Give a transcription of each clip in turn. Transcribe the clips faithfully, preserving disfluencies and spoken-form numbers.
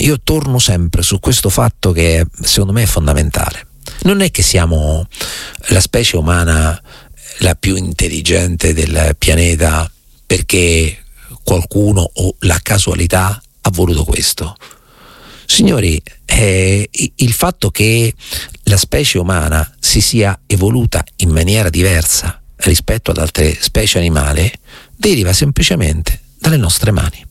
io torno sempre su questo fatto che secondo me è fondamentale. Non è che siamo la specie umana la più intelligente del pianeta perché qualcuno o la casualità ha voluto questo. Signori, eh, il fatto che la specie umana si sia evoluta in maniera diversa rispetto ad altre specie animali deriva semplicemente dalle nostre mani.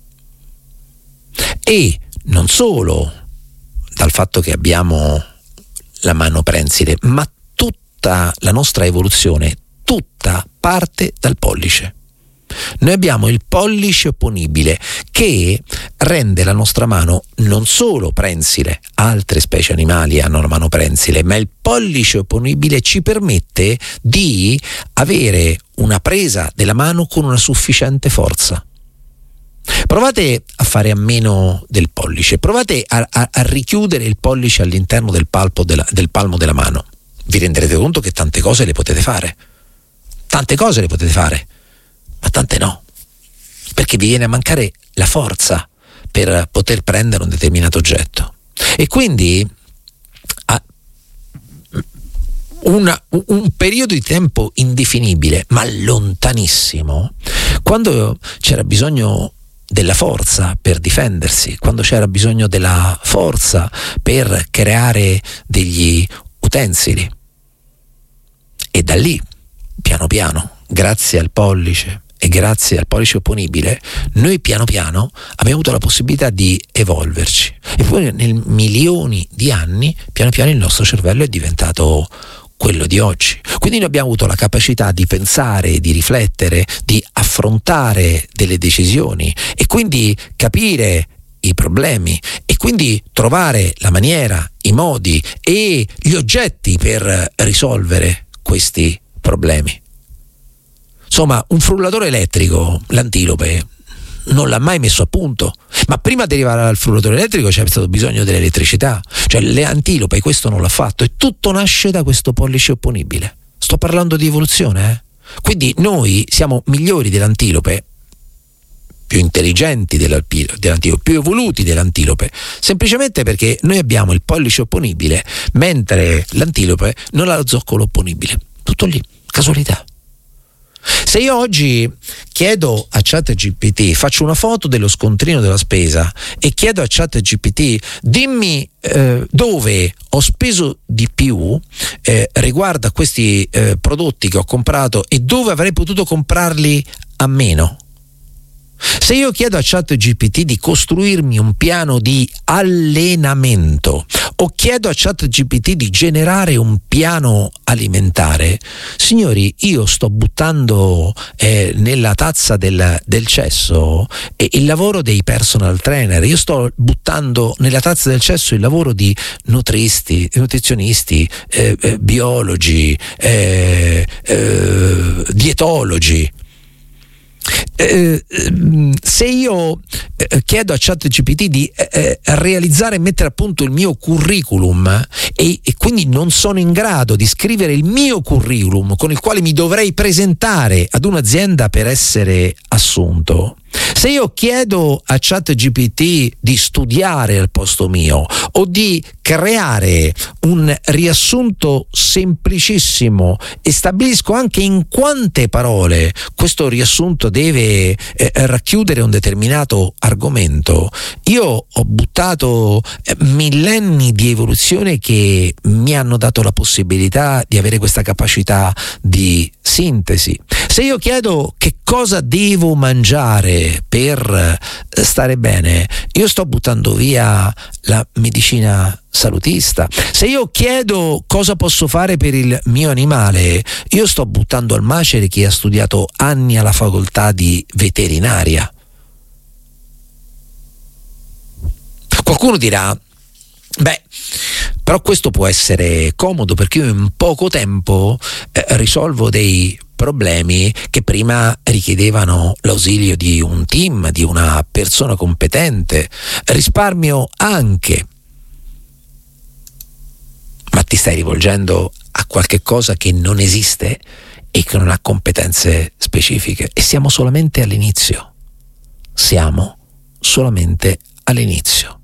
E non solo dal fatto che abbiamo la mano prensile, ma tutta la nostra evoluzione, tutta parte dal pollice. Noi abbiamo il pollice opponibile che rende la nostra mano non solo prensile, altre specie animali hanno la mano prensile, ma il pollice opponibile ci permette di avere una presa della mano con una sufficiente forza. Provate a fare a meno del pollice, provate a, a, a richiudere il pollice all'interno del, palpo della, del palmo della mano. Vi renderete conto che tante cose le potete fare, tante cose le potete fare, ma tante no, perché vi viene a mancare la forza per poter prendere un determinato oggetto. E quindi a una, un periodo di tempo indefinibile, ma lontanissimo, quando c'era bisogno della forza per difendersi, quando c'era bisogno della forza per creare degli utensili. E da lì, piano piano, grazie al pollice e grazie al pollice opponibile, noi piano piano abbiamo avuto la possibilità di evolverci. E poi nel milioni di anni, piano piano il nostro cervello è diventato quello di oggi. Quindi noi abbiamo avuto la capacità di pensare, di riflettere, di affrontare delle decisioni e quindi capire i problemi e quindi trovare la maniera, i modi e gli oggetti per risolvere questi problemi. Insomma, un frullatore elettrico, l'antilope, non l'ha mai messo a punto, ma prima di arrivare al frullatore elettrico c'è stato bisogno dell'elettricità, cioè le antilope questo non l'ha fatto e tutto nasce da questo pollice opponibile. Sto parlando di evoluzione, eh? Quindi noi siamo migliori dell'antilope, più intelligenti dell'antilope, più evoluti dell'antilope, semplicemente perché noi abbiamo il pollice opponibile mentre l'antilope non ha lo zoccolo opponibile. Tutto lì, casualità. Se io oggi chiedo a ChatGPT, faccio una foto dello scontrino della spesa e chiedo a ChatGPT dimmi eh, dove ho speso di più eh, riguardo a questi eh, prodotti che ho comprato e dove avrei potuto comprarli a meno. Se io chiedo a ChatGPT di costruirmi un piano di allenamento o chiedo a ChatGPT di generare un piano alimentare, signori, io sto buttando eh, nella tazza del, del cesso eh, il lavoro dei personal trainer, io sto buttando nella tazza del cesso il lavoro di nutristi, nutrizionisti, eh, eh, biologi, eh, eh, dietologi. Eh, se io eh, chiedo a ChatGPT di eh, realizzare e mettere a punto il mio curriculum e, e quindi non sono in grado di scrivere il mio curriculum con il quale mi dovrei presentare ad un'azienda per essere assunto, se io chiedo a ChatGPT di studiare al posto mio o di creare un riassunto semplicissimo e stabilisco anche in quante parole questo riassunto deve eh, racchiudere un determinato argomento, io ho buttato eh, millenni di evoluzione che mi hanno dato la possibilità di avere questa capacità di sintesi. Se io chiedo che cosa devo mangiare per stare bene, io sto buttando via la medicina salutista. Se io chiedo cosa posso fare per il mio animale, io sto buttando al macere chi ha studiato anni alla facoltà di veterinaria. Qualcuno dirà, beh, però questo può essere comodo perché io in poco tempo eh, risolvo dei problemi che prima richiedevano l'ausilio di un team, di una persona competente, risparmio anche. Ma ti stai rivolgendo a qualche cosa che non esiste e che non ha competenze specifiche e siamo solamente all'inizio. Siamo solamente all'inizio.